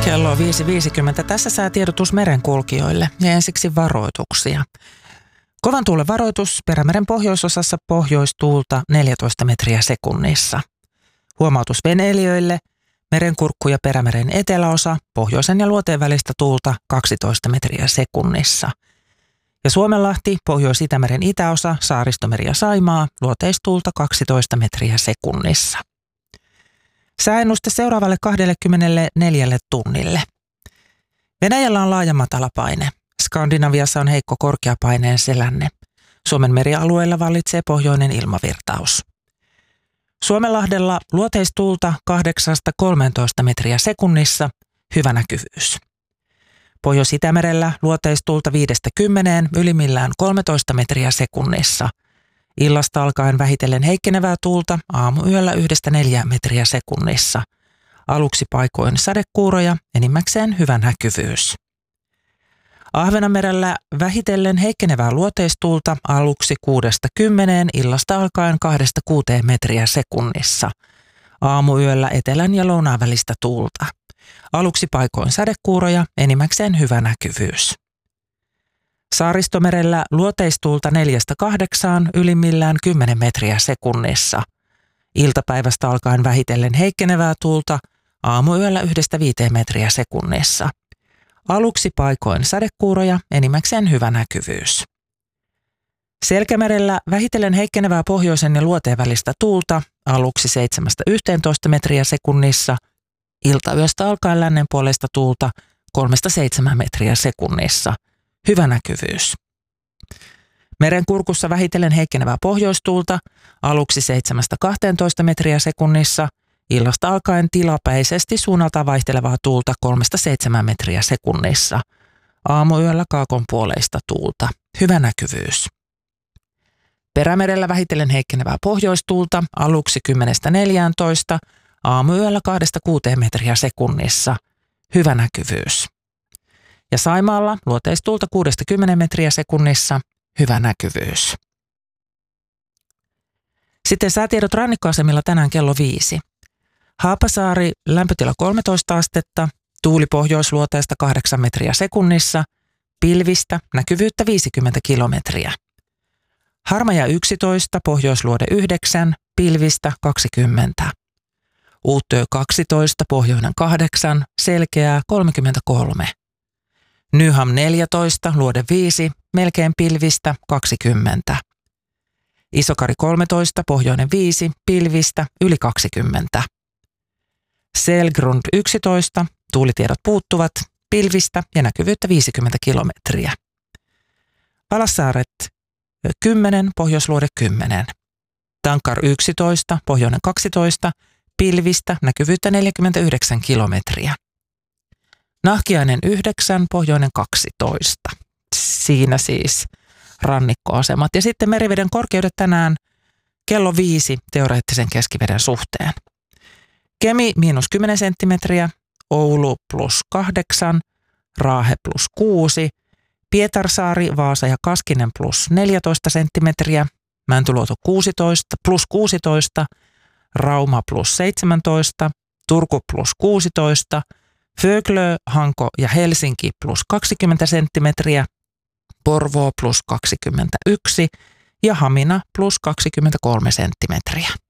Kello on 5.50. Tässä säätiedotus merenkulkijoille ja ensiksi varoituksia. Kovan tuulen varoitus Perämeren pohjoisosassa pohjoistuulta 14 metriä sekunnissa. Huomautus veneilijöille. Merenkurkku ja Perämeren eteläosa pohjoisen ja luoteen välistä tuulta 12 metriä sekunnissa. Ja Suomenlahti, Pohjois-Itämeren itäosa, Saaristomeri ja Saimaa, luoteistuulta 12 metriä sekunnissa. Sääennuste seuraavalle 24 tunnille. Venäjällä on laaja matalapaine. Skandinaviassa on heikko korkeapaineen selänne. Suomen merialueilla vallitsee pohjoinen ilmavirtaus. Suomenlahdella luoteistuulta 8-13 metriä sekunnissa, hyvä näkyvyys. Pohjois-Itämerellä luoteistuulta 5-10, ylimmillään 13 metriä sekunnissa. Illasta alkaen vähitellen heikkenevää tuulta, aamuyöllä 1-4 metriä sekunnissa. Aluksi paikoin sadekuuroja, enimmäkseen hyvä näkyvyys. Ahvenanmerellä vähitellen heikkenevää luoteistuulta, aluksi 6-10, illasta alkaen 2-6 metriä sekunnissa. Aamuyöllä etelän ja lounaan välistä tuulta. Aluksi paikoin sadekuuroja, enimmäkseen hyvä näkyvyys. Saaristomerellä luoteistuulta 4-8, ylimmillään 10 metriä sekunnissa. Iltapäivästä alkaen vähitellen heikkenevää tuulta, aamuyöllä 1-5 metriä sekunnissa. Aluksi paikoin sadekuuroja, enimmäkseen hyvä näkyvyys. Selkämerellä vähitellen heikkenevää pohjoisen ja luoteen välistä tuulta, aluksi 7-11 metriä sekunnissa. Iltayöstä alkaen lännenpuoleista tuulta 3-7 metriä sekunnissa. Hyvä näkyvyys. Merenkurkussa vähitellen heikkenevää pohjoistuulta, aluksi 7-12 metriä sekunnissa. Illasta alkaen tilapäisesti suunnaltaan vaihtelevaa tuulta 3-7 metriä sekunnissa. Aamuyöllä kaakon puoleista tuulta. Hyvä näkyvyys. Perämerellä vähitellen heikkenevää pohjoistuulta, aluksi 10-14, aamuyöllä 2-6 metriä sekunnissa. Hyvä näkyvyys. Ja Saimaalla luoteistuulta 6-10 metriä sekunnissa. Hyvä näkyvyys. Sitten säätiedot rannikkoasemilla tänään kello 5. Haapasaari, lämpötila 13 astetta, tuuli pohjoisluoteesta 8 metriä sekunnissa, pilvistä, näkyvyyttä 50 kilometriä. Harmaja 11, pohjoisluode 9, pilvistä 20. Uuttöö 12, pohjoinen 8, selkeää 33. Nyham 14, luode 5, melkein pilvistä 20. Isokari 13, pohjoinen 5, pilvistä yli 20. Selgrund 11, tuulitiedot puuttuvat, pilvistä ja näkyvyyttä 50 kilometriä. Palassaaret 10, pohjoisluode 10. Tankar 11, pohjoinen 12, pilvistä, näkyvyyttä 49 kilometriä. Nahkiainen 9, pohjoinen 12. Siinä siis rannikkoasemat. Ja sitten meriveden korkeudet tänään kello 5 teoreettisen keskiveden suhteen. Kemi -10 senttimetriä, Oulu +8, Raahe +6, Pietarsaari, Vaasa ja Kaskinen +14 senttimetriä, Mäntyluoto +16, Rauma +17, Turku +16, Föglö, Hanko ja Helsinki +20 senttimetriä, Porvoo +21 ja Hamina +23 senttimetriä.